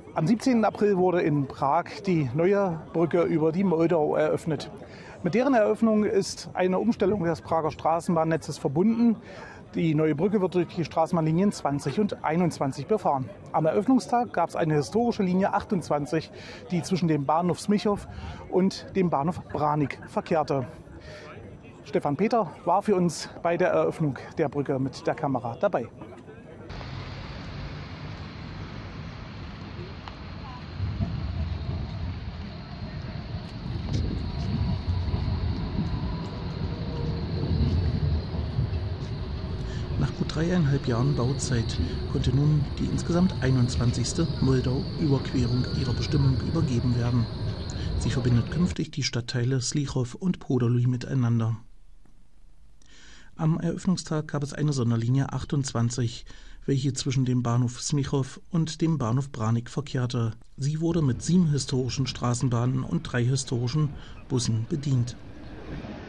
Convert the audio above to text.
Am 17. April wurde in Prag die neue Brücke über die Moldau eröffnet. Mit deren Eröffnung ist eine Umstellung des Prager Straßenbahnnetzes verbunden. Die neue Brücke wird durch die Straßenbahnlinien 20 und 21 befahren. Am Eröffnungstag gab es eine historische Linie 28, die zwischen dem Bahnhof Smichow und dem Bahnhof Branik verkehrte. Stefan Peter war für uns bei der Eröffnung der Brücke mit der Kamera dabei. Nach gut 3,5 Jahren Bauzeit konnte nun die insgesamt 21. Moldau-Überquerung ihrer Bestimmung übergeben werden. Sie verbindet künftig die Stadtteile Slichow und Poderlý miteinander. Am Eröffnungstag gab es eine Sonderlinie 28, welche zwischen dem Bahnhof Smichow und dem Bahnhof Branik verkehrte. Sie wurde mit 7 historischen Straßenbahnen und 3 historischen Bussen bedient.